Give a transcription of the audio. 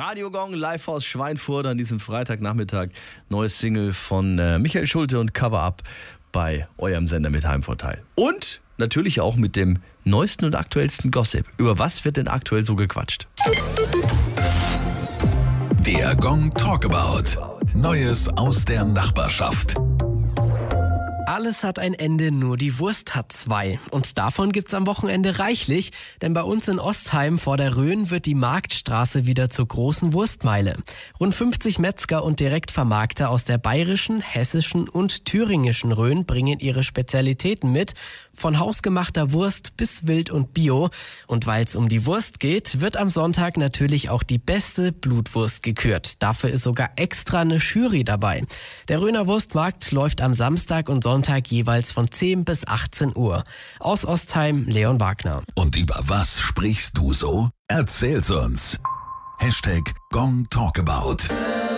Radio Gong live aus Schweinfurt an diesem Freitagnachmittag. Neues Single von Michael Schulte und Cover-Up bei eurem Sender mit Heimvorteil. Und natürlich auch mit dem neuesten und aktuellsten Gossip. Über was wird denn aktuell so gequatscht? Der Gong Talkabout. Neues aus der Nachbarschaft. Alles hat ein Ende, nur die Wurst hat zwei. Und davon gibt's am Wochenende reichlich, denn bei uns in Ostheim vor der Rhön wird die Marktstraße wieder zur großen Wurstmeile. Rund 50 Metzger und Direktvermarkter aus der bayerischen, hessischen und thüringischen Rhön bringen ihre Spezialitäten mit, von hausgemachter Wurst bis Wild und Bio. Und weil es um die Wurst geht, wird am Sonntag natürlich auch die beste Blutwurst gekürt. Dafür ist sogar extra eine Jury dabei. Der Rhöner Wurstmarkt läuft am Samstag und Sonntag jeweils von 10 bis 18 Uhr. Aus Ostheim, Leon Wagner. Und über was sprichst du so? Erzähl's uns. #GongTalkabout.